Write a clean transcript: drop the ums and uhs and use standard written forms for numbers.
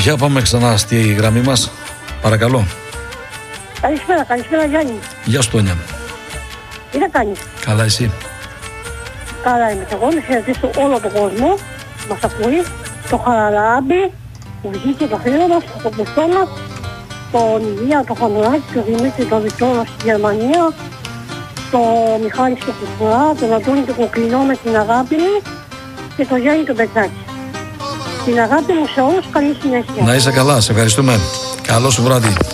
Για πάμε ξανά στη γραμμή μας. Παρακαλώ. Καλησπέρα Γιάννη. Γεια σου Τόνια. Τι να κάνεις? Καλά εσύ? Καλά είμαι και εγώ, να χαιρετήσω όλο τον κόσμο που μας ακούει, το Χαραλάμπη που βγήκε το φίλο μας, το Πουστώνα, τον Υγεία, το Φανουράκη, τον Δημήτρη, τον Βικτόρο στη Γερμανία, τον Μιχάλη στο Κουσκουρά, τον Αντώνη τον Κοκλινό με την αγάπη μου και τον Γιάννη τον Πετράκη. Την αγάπη μου σε όλους, καλή συνέχεια. Να είσαι καλά, σε ευχαριστούμε. Καλό σου βράδυ.